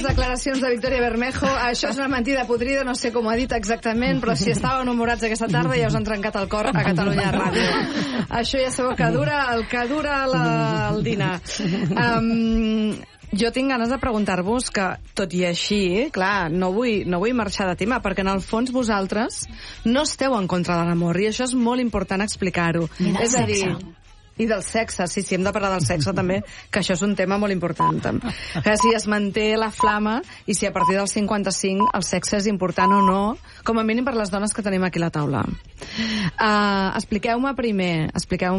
declaracions de Victoria Bermejo. Això és una mentida podrida, no sé com ho ha dit exactament, però si estàveu enamorats aquesta tarda ja us han trencat el cor a Catalunya Ràdio. Això ja sabeu que dura el dinar. Jo tinc ganes de preguntar-vos que, tot i així, clar, no vull marxar de tema, perquè en el fons vosaltres no esteu en contra de l'amor, i això és molt important explicar-ho. És a dir... I del sexe, sí, hem de parlar del sexe també, que això és un tema molt important. Que si es manté la flama i si a partir dels 55 el sexe és important o no, com a mínim per les dones que tenim aquí a la taula. Expliqueu-me primer,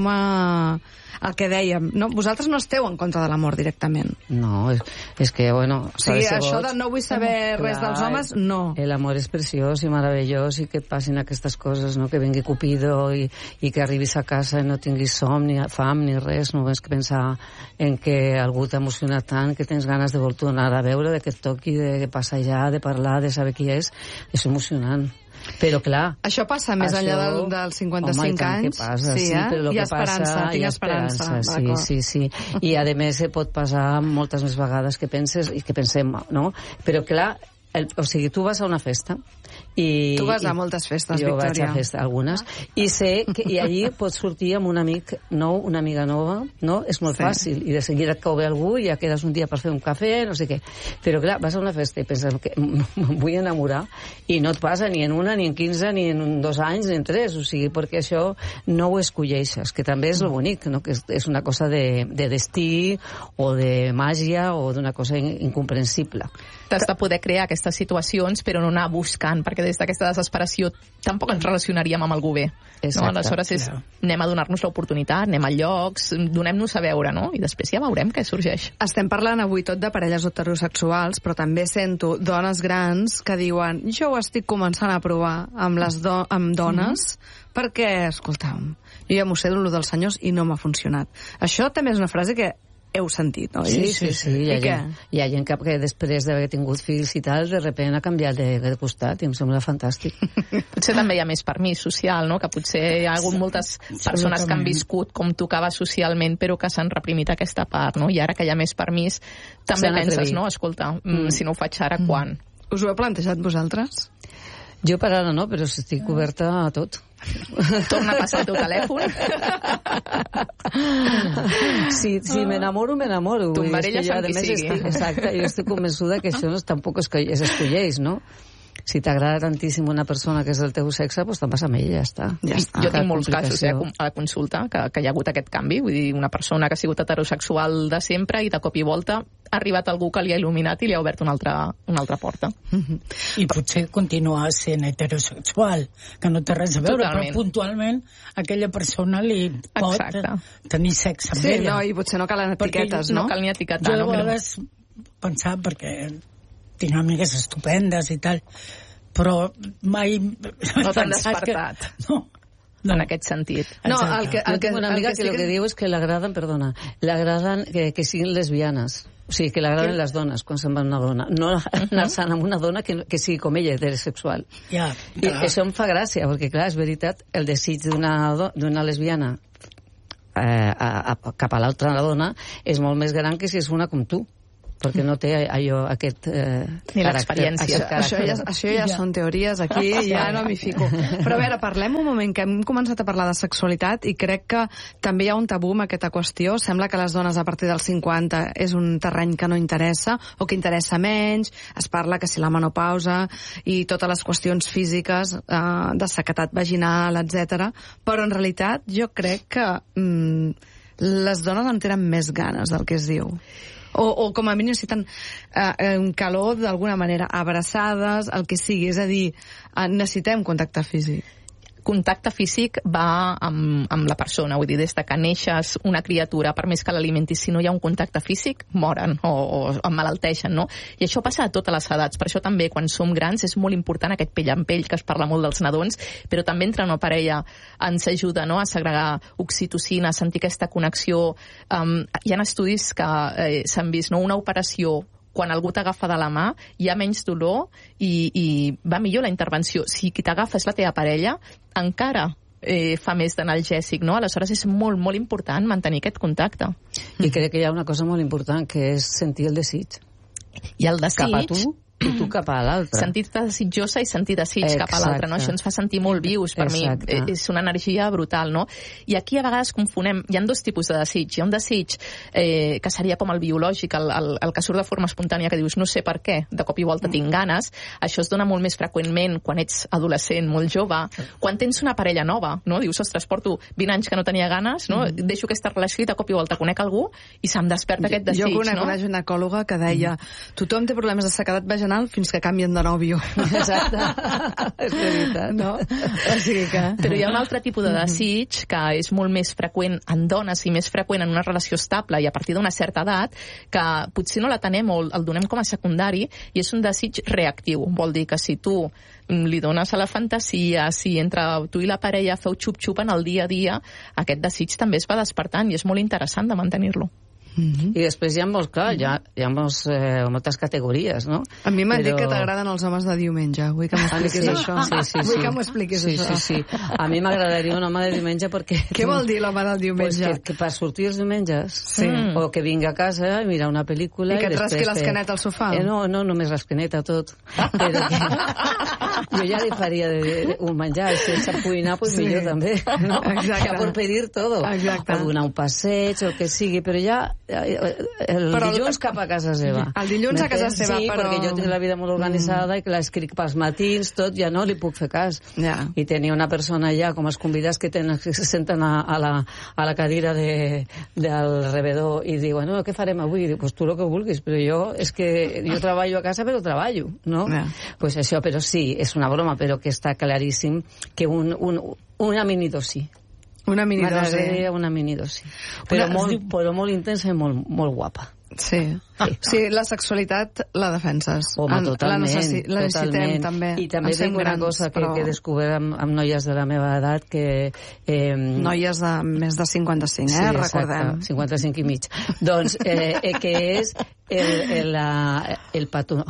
el que dèiem. No? Vosaltres no esteu en contra de l'amor directament. No, és que, bueno... Sí, això de no vull saber res dels homes, no. L'amor és preciós i meravellós i que passin aquestes coses, no? Que vingui Cupido i que arribis a casa i no tinguis somni, fam ni res, només que pensar en que algú t'ha emocionat tant que tens ganes de tornar a veure, de que et toqui, de passejar, de parlar, de saber qui és emocionant. Però clar... Això passa més enllà dels 55 anys? Que passa, sí, però hi ha esperança, tinc esperança. Sí. I a més pot passar moltes més vegades que penses i que pensem, no? Però clar, o sigui, tu vas a una festa i... Tu vas a moltes festes, Victòria. Jo vaig a festes, algunes, i sé que allí pots sortir amb un amic nou, una amiga nova, no? És molt fàcil, i de seguida et cau bé algú i ja quedes un dia per fer un cafè, no sé què. Però clar, vas a una festa i penses que me'n vull enamorar i no et passa ni en una, ni en 15, ni en 2 anys, ni en 3, o sigui, perquè això no ho escolleixes, que també és lo bonic, no? Que és una cosa de destí o de màgia o d'una cosa incomprensible. T'has de poder crear aquestes situacions però no anar buscant, perquè des d'aquesta desesperació tampoc ens relacionaríem amb algú bé. Exacte, no? Aleshores anem a donar-nos l'oportunitat, anem a llocs, donem-nos a veure, no? I després ja veurem què sorgeix. Estem parlant avui tot de parelles heterosexuals, però també sento dones grans que diuen jo ho estic començant a provar amb dones perquè, escolta'm, jo ja m'ho sé dels senyors i no m'ha funcionat. Això també és una frase que heu sentit, no? Sí. Hi ha gent que després d'haver tingut fills i tal, de repente ha canviat de costat i em sembla fantàstic. Potser també hi ha més permís social, no? Que potser hi ha hagut moltes persones que han viscut com tocava socialment, però que s'han reprimit aquesta part, no? I ara que hi ha més permís, també penses, no? Escolta, si no ho faig ara, quan? Us ho heu plantejat vosaltres? Jo per ara no, però estic oberta a tot. Torna a passar el teu telèfon. Si m'enamoro. Tombarelles amb qui sigui. Exacte, jo estic convençuda que això tampoc es escolleix, no? Si t'agrada tantíssim una persona que és del teu sexe, doncs te'n vas amb ella, ja està. Jo tinc molts casos a la consulta que hi ha hagut aquest canvi, vull dir, una persona que ha sigut heterosexual de sempre i de cop i volta ha arribat algú que li ha il·luminat i li ha obert una altra porta. I potser continuar sent heterosexual, que no té res a veure, però puntualment aquella persona li pot tenir sexe amb ella. Sí, no, i potser no calen etiquetes, no? No cal ni etiquetar. Jo a vegades pensava, perquè tinc amigues estupendes i tal, però mai... No t'han despertat. No, en aquest sentit. No, jo tinc una amiga que el que diu és que l'agraden que siguin lesbianes. O sigui, que l'agraden les dones quan se'n va una dona. No anar-se'n amb una dona que sigui com ella, heterosexual. I això em fa gràcia, perquè clar, és veritat, el desig d'una lesbiana cap a l'altra dona és molt més gran que si és una com tu, perquè no té aquest ni l'experiència. Això ja són teories, aquí ja no m'hi fico. Però a veure, parlem un moment, que hem començat a parlar de sexualitat i crec que també hi ha un tabú amb aquesta qüestió. Sembla que les dones a partir dels 50 és un terreny que no interessa o que interessa menys. Es parla que si la menopausa i totes les qüestions físiques de sequedat vaginal, etc. Però en realitat jo crec que les dones en tenen més ganes del que es diu. O com a mínim necessiten un calor d'alguna manera, abraçades, el que sigui, és a dir, necessitem contacte físic. Contacte físic va amb la persona, vull dir, des que neixes una criatura, per més que l'alimentis, si no hi ha un contacte físic, moren o emmalalteixen, no? I això passa a totes les edats, per això també quan som grans és molt important aquest pell amb pell, que es parla molt dels nadons, però també entre una parella ens ajuda, no?, a segregar oxitocina, a sentir aquesta connexió. Hi ha estudis que s'han vist, no?, una operació quan algú t'agafa de la mà, hi ha menys dolor i va millor la intervenció. Si qui t'agafa és la teva parella, encara fa més d'analgèsic, no? Aleshores és molt, molt important mantenir aquest contacte. I crec que hi ha una cosa molt important, que és sentir el desig. I el desig... Cap a tu i tu cap a l'altre. Sentir-te desitjosa i sentir desig cap a l'altre, no? Això ens fa sentir molt vius, per mi. És una energia brutal, no? I aquí a vegades confonem, hi ha dos tipus de desig. Hi ha un desig que seria com el biològic, el que surt de forma espontània, que dius, no sé per què, de cop i volta tinc ganes. Això es dona molt més freqüentment quan ets adolescent, molt jove, quan tens una parella nova, no? Dius, ostres, porto 20 anys que no tenia ganes, no? Deixo aquesta relació i de cop i volta conec algú i se'm desperta aquest desig, no? Jo conec una ginecòloga que deia, tothom té problemes de sequedat vaginal fins que canvien de nòvio. Exacte. És veritat. No? O sigui que... Però hi ha un altre tipus de desig que és molt més freqüent en dones i més freqüent en una relació estable i a partir d'una certa edat, que potser no l'atenem o el donem com a secundari, i és un desig reactiu. Vol dir que si tu li dones a la fantasia, si entre tu i la parella feu xup-xup en el dia a dia, aquest desig també es va despertant i és molt interessant de mantenir-lo. I després hi ha molts, clar, hi ha moltes categories, no? A mi m'han dit que t'agraden els homes de diumenge. Vull que m'expliquis això. Sí. Vull que m'ho expliquis això. Sí. A mi m'agradaria un home de diumenge perquè... Què vol dir l'home del diumenge? Pues que per sortir els diumenges, o que vingui a casa i mirar una pel·lícula... I que et rasqui l'esquenet al sofà? No, només l'esquenet a tot. Però que... Jo ja li faria un menjar, si ell sap cuinar, pues millor també, no? Ja por pedir todo. O donar un passeig, o el que sigui, però ja... El dilluns cap a casa seva. El dilluns a casa seva, sí, però... perquè jo tinc la vida molt organitzada i que l'escric pels matins, tot, ja no li puc fer cas. I tenia una persona allà, com els convidats que se senten a la cadira del rebedor i diu, bueno, què farem avui? I diu, pues tu el que vulguis, però jo treballo a casa, però treballo, no? Pues això, però sí, és una broma, però que està claríssim que una minidosi. Una minidosi. M'agradaria una minidosi. Però molt intensa i molt guapa. Sí. Sí, la sexualitat la defenses. Home, totalment. La necessitem, també. I també dic una cosa que he descobert amb noies de la meva edat, que... Noies de més de 55, recordem. 55 i mig. Doncs, que és el petó.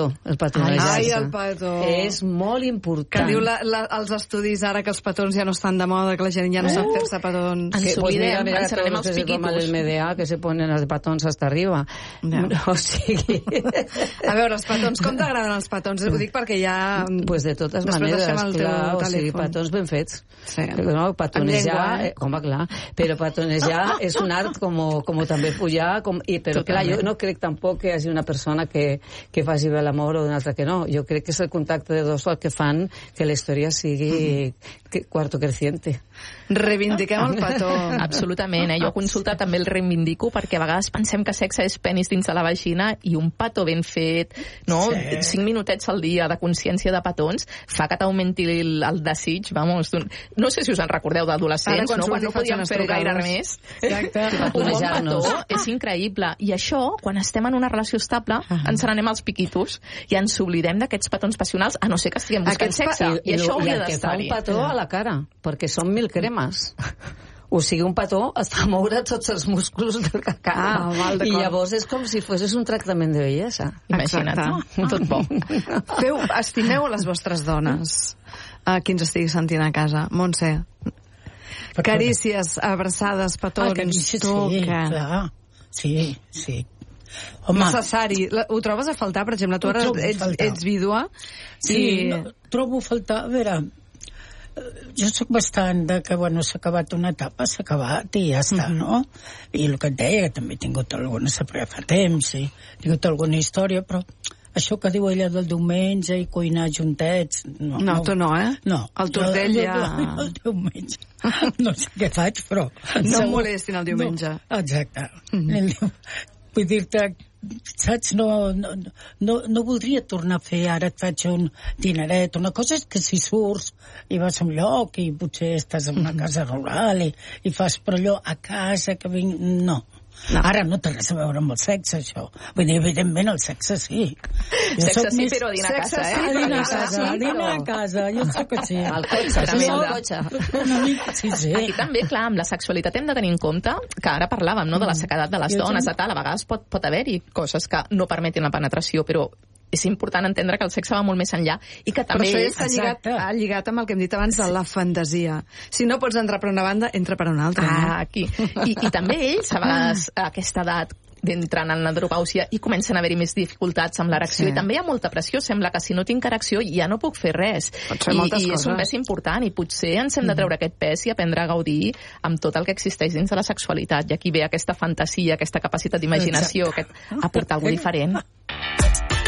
Ai, el petó. És molt important. Que diu els estudis ara que els petons ja no estan de moda, que la gent ja no sap fer-se petons. Ens oblidem, ens anem als piquitos. El MDA, que se ponen els petons hasta arriba. O sigui... A veure, els petons, com t'agraden els petons? Ho dic perquè ja... Pues de totes maneres, clar, o sigui, petons ben fets. No, petonejar, home, clar, però petonejar és un art com també follar, però clar, jo no crec tampoc que hi hagi una persona que faci bé l'amor o una altra que no. Jo crec que és el contacte de dos el que fan que la història sigui cuarto creciente. Reivindiquem el petó. Absolutament, jo a consulta també el reivindico perquè a vegades pensem que sexe és penis dins de la vagina i un petó ben fet, no? 5 minutets al dia de consciència de petons fa que t'augmenti el desig, vamos. No sé si us en recordeu d'adolescents, no? Quan no podíem fer gaire més. Exacte. Un bon petó és increïble. I això, quan estem en una relació estable, ens n'anem als piquitos i ens oblidem d'aquests petons passionals, a no ser que estiguem buscant sexe. I això hauria d'estar-hi. I el que fa un petó a la cara, perquè són 1000 cremes. O sigui, un petó està a moure tots els músculs del cacà. I llavors és com si fossis un tractament de bellesa. Imagina't, tot bo. Estimeu les vostres dones, qui ens estigui sentint a casa. Montse, carícies, abraçades, petons, clar. Sí. Home. Necessari. Ho trobes a faltar? Per exemple, tu ara ets vídua. Sí, trobo a faltar. A veure, jo sóc bastant de que, s'ha acabat una etapa, s'ha acabat i ja està, no? I el que et deia, que també he tingut alguna, fa temps, he tingut alguna història, però això que diu ella del diumenge i cuinar juntets... No, tu no, eh? No. El tortell ja... El diumenge. No sé què faig, però... No em molestin el diumenge. Exacte. Vull dir-te, saps, no voldria tornar a fer, ara et faig un dineret, una cosa és que si surts i vas a un lloc i potser estàs en una casa rural i fas, però allò a casa que vinc, no. Ara no té res a veure amb el sexe, això. Vull dir, evidentment, el sexe sí. Sexe sí, però a dinar a casa, eh? A dinar a casa, jo sé que sí. Al cotxe. Sí. Aquí també, clar, amb la sexualitat hem de tenir en compte que ara parlàvem, no?, de la sequedat de les dones, de tal, a vegades pot haver-hi coses que no permetin la penetració, però és important entendre que el sexe va molt més enllà i que també... Però això està lligat amb el que hem dit abans de la fantasia. Si no pots entrar per una banda, entra per una altra. Aquí. I també ells, a vegades, a aquesta edat, d'entrar en l'andropàusia i comencen a haver-hi més dificultats amb l'erecció, i també hi ha molta pressió. Sembla que si no tinc erecció ja no puc fer res. I és un pes important, i potser ens hem de treure aquest pes i aprendre a gaudir amb tot el que existeix dins de la sexualitat. I aquí ve aquesta fantasia, aquesta capacitat d'imaginació, aquest aportar alguna diferent.